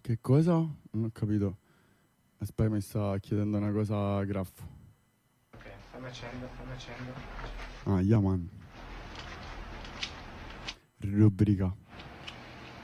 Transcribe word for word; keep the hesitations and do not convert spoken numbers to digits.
Che cosa? Non ho capito. Aspetta, mi sta chiedendo una cosa Graffo. Ok, fammi accendere, fammi accendere. Ah, yeah man. Rubrica.